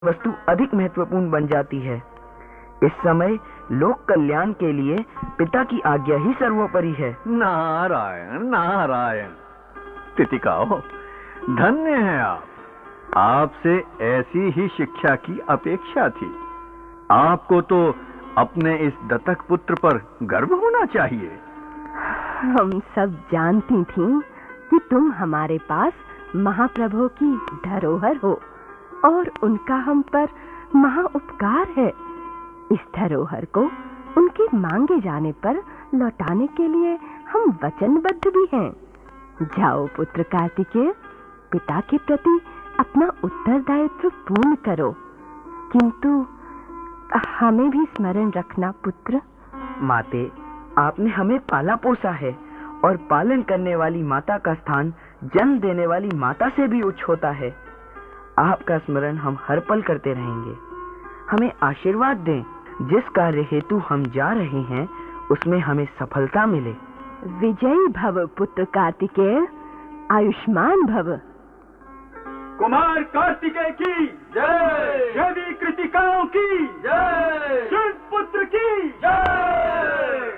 वस्तु अधिक महत्वपूर्ण बन जाती है। इस समय लोक कल्याण के लिए पिता की आज्ञा ही सर्वोपरि है। नारायण नारायण। तितिकाओ, धन्य हैं आप। आपसे ऐसी ही शिक्षा की अपेक्षा थी। आपको तो अपने इस दत्तक पुत्र पर गर्व होना चाहिए। हम सब जानती थीं कि तुम हमारे पास महाप्रभु की धरोहर हो और उनका हम पर महा उपकार है। इस धरोहर को उनके मांगे जाने पर लौटाने के लिए हम वचनबद्ध भी हैं। जाओ पुत्र कार्तिकेय, पिता के प्रति अपना उत्तरदायित्व पूर्ण करो, किंतु हमें भी स्मरण रखना पुत्र। माते, आपने हमें पाला पोसा है और पालन करने वाली माता का स्थान जन्म देने वाली माता से भी उच्च होता है। आपका स्मरण हम हर पल करते रहेंगे। हमें आशीर्वाद दें। जिस कार्य हेतु हम जा रहे हैं उसमें हमें सफलता मिले। विजयी भव पुत्र कार्तिकेय, आयुष्मान भव। कुमार कार्तिकेय की जय, देवी कृतिकाओं की जय, शिव पुत्र की जय।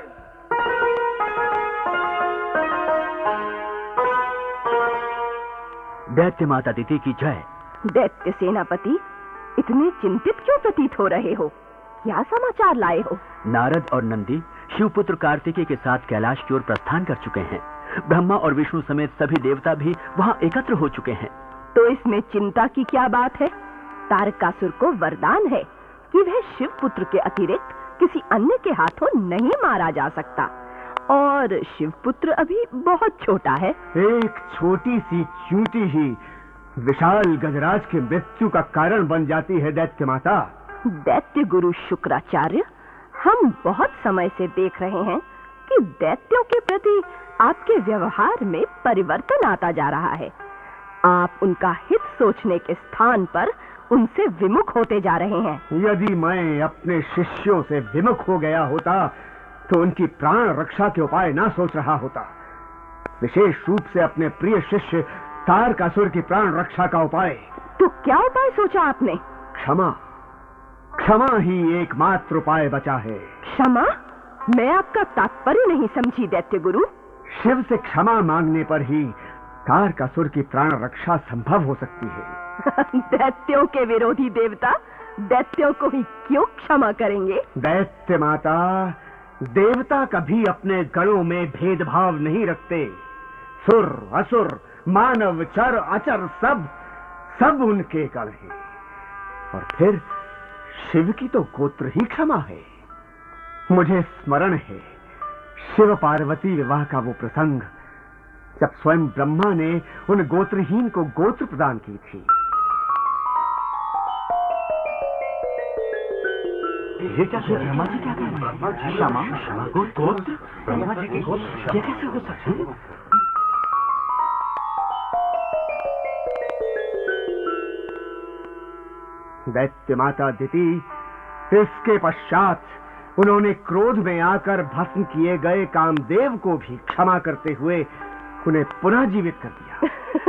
दैत्य माता दिति की जय। दैत्य सेनापति, इतने चिंतित क्यों प्रतीत हो रहे हो? क्या समाचार लाए हो? नारद और नंदी शिवपुत्र कार्तिकेय के साथ कैलाश की ओर प्रस्थान कर चुके हैं। ब्रह्मा और विष्णु समेत सभी देवता भी वहां एकत्र हो चुके हैं। तो इसमें चिंता की क्या बात है? तारकासुर को वरदान है कि वह शिव पुत्र के अतिरिक्त किसी अन्य के हाथों नहीं मारा जा सकता, और शिवपुत्र अभी बहुत छोटा है। एक छोटी सी चूंटी ही विशाल गजराज के मृत्यु का कारण बन जाती है दैत्य माता। दैत्य गुरु शुक्राचार्य, हम बहुत समय से देख रहे हैं कि दैत्यों के प्रति आपके व्यवहार में परिवर्तन आता जा रहा है। आप उनका हित सोचने के स्थान पर उनसे विमुख होते जा रहे हैं। यदि मैं अपने शिष्यों से विमुख हो गया होता तो उनकी प्राण रक्षा के उपाय ना सोच रहा होता। विशेष रूप से अपने प्रिय शिष्य तारकासुर की प्राण रक्षा का उपाय। तो क्या उपाय सोचा आपने? क्षमा। क्षमा ही एकमात्र उपाय बचा है। क्षमा? मैं आपका तात्पर्य नहीं समझी दैत्य गुरु। शिव से क्षमा मांगने पर ही तारकासुर की प्राण रक्षा संभव हो सकती है। दैत्यों के विरोधी देवता दैत्यों को ही क्यों क्षमा करेंगे? दैत्य माता, देवता कभी अपने गणों में भेदभाव नहीं रखते। सुर असुर, मानव, चर अचर सब उनके गण हैं। और फिर शिव की तो गोत्र ही क्षमा है। मुझे स्मरण है शिव पार्वती विवाह का वो प्रसंग, जब स्वयं ब्रह्मा ने उन गोत्रहीन को गोत्र प्रदान की थी। ये क्या ब्रह्मा जी क्या कह रहे हैं? क्षमा गोत्र ब्रह्मा जी के गोत्र कैसे हो सकते हैं? दैत्य माता दिति, इसके पश्चात उन्होंने क्रोध में आकर भस्म किए गए कामदेव को भी क्षमा करते हुए उन्हें पुनः जीवित कर दिया।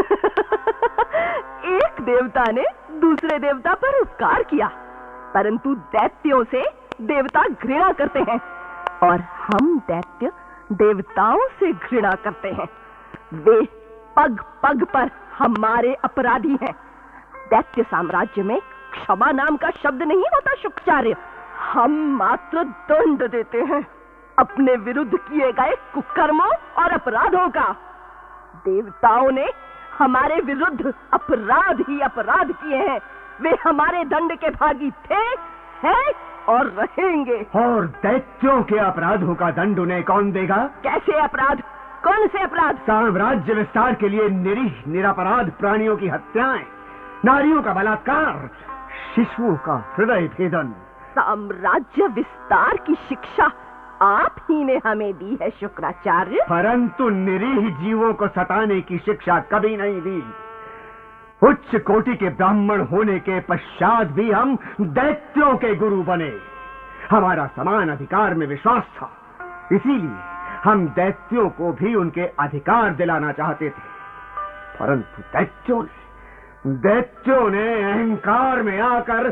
एक देवता ने दूसरे देवता पर उपकार किया, परंतु दैत्यों से देवता घृणा करते हैं और हम दैत्य देवताओं से घृणा करते हैं। वे पग पग पर हमारे अपराधी हैं। दैत्य साम्राज्य में क्षमा नाम का शब्द नहीं होता शुक्राचार्य। हम मात्र दंड देते हैं अपने विरुद्ध किए गए कुकर्मों और अपराधों का। देवताओं ने हमारे विरुद्ध अपराध ही अपराध किए हैं। वे हमारे दंड के भागी थे, हैं और रहेंगे। और दैत्यों के अपराधों का दंड उन्हें कौन देगा? कैसे अपराध? कौन से अपराध? साम्राज्य विस्तार के लिए निरीह निरपराध प्राणियों की हत्याएं, नारियों का बलात्कार, शिशुओं का हृदय भेदन। साम्राज्य विस्तार की शिक्षा आप ही ने हमें दी है शुक्राचार्य। परंतु निरीह जीवों को सताने की शिक्षा कभी नहीं दी। उच्च कोटि के ब्राह्मण होने के पश्चात भी हम दैत्यों के गुरु बने। हमारा समान अधिकार में विश्वास था, इसीलिए हम दैत्यों को भी उनके अधिकार दिलाना चाहते थे। परंतु दैत्यों ने दैत्यों ने अहंकार में आकर